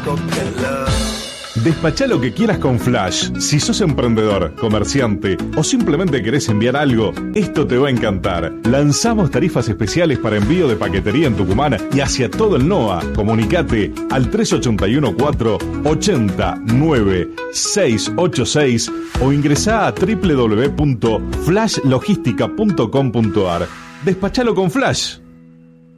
Despachá lo que quieras con Flash. Si sos emprendedor, comerciante o simplemente querés enviar algo, esto te va a encantar. Lanzamos tarifas especiales para envío de paquetería en Tucumán y hacia todo el NOA. Comunicate al 3814-809686 o ingresá a www.flashlogística.com.ar. Despachalo con Flash.